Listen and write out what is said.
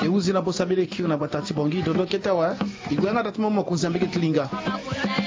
uzi na bosabile kiu na batati bongi dodo ketawa igwana tatimo mo kunzambike tlinga